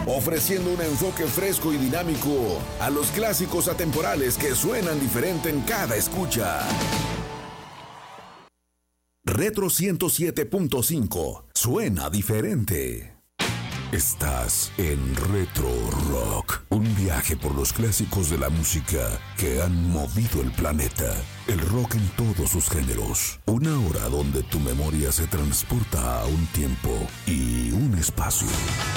ofreciendo un enfoque fresco y dinámico a los clásicos atemporales que suenan diferente en cada escucha. Retro 107.5 suena diferente. Estás en Retro Rock, un viaje por los clásicos de la música que han movido el planeta. El rock en todos sus géneros. Una hora donde tu memoria se transporta a un tiempo y un espacio.